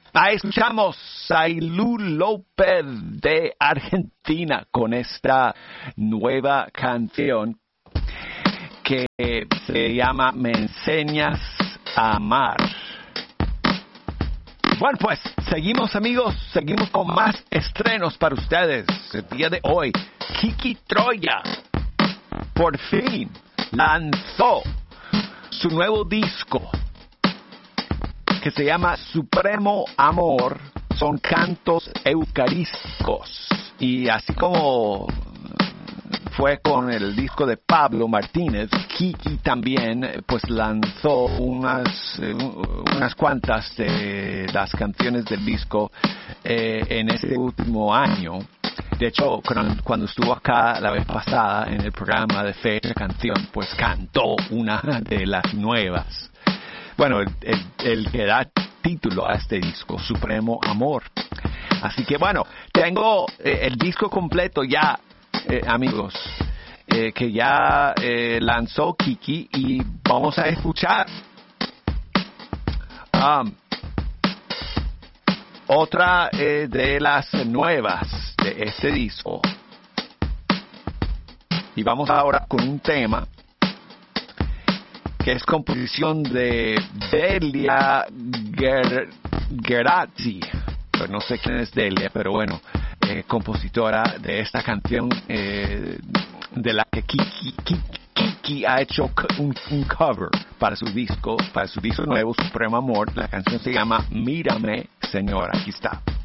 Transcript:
Ahí escuchamos a Ailú López de Argentina con esta nueva canción que se llama Me enseñas a amar. Bueno, pues seguimos, amigos, seguimos con más estrenos para ustedes. El día de hoy, Kiki Troya por fin lanzó su nuevo disco que se llama Supremo Amor. Son cantos eucarísticos. Y así como fue con el disco de Pablo Martínez, Kiki también pues lanzó unas cuantas de las canciones del disco en este último año. De hecho, cuando estuvo acá la vez pasada en el programa de Fecha Canción, pues cantó una de las nuevas. Bueno, el que da título a este disco, Supremo Amor. Así que bueno, tengo el disco completo ya, amigos, que ya lanzó Kiki, y vamos a escuchar otra de las nuevas de este disco. Y vamos ahora con un tema que es composición de Delia Gerazzi. Pues no sé quién es Delia, pero bueno, compositora de esta canción de la que Kiki ha hecho un cover para su disco nuevo, Supremo Amor. La canción se llama Mírame, Señora. Aquí está.